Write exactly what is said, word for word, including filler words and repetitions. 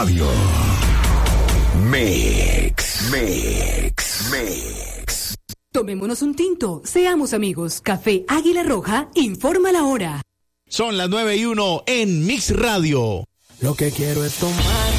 Radio. Mix, mix, mix. Tomémonos un tinto, seamos amigos. Café Águila Roja informa la hora. Son las nueve y uno en Mix Radio. Lo que quiero es tomar